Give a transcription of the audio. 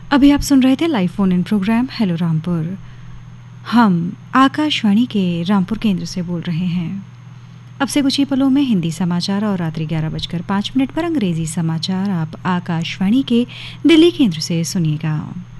अभी आप सुन रहे थे live phone in programme hello Rampur. हम आकाशवाणी के रामपुर केंद्र से बोल रहे हैं। अब से कुछ ही पलों में हिंदी समाचार और रात्रि 11:05 पर अंग्रेजी समाचार आप आकाशवाणी के दिल्ली केंद्र से सुनिएगा।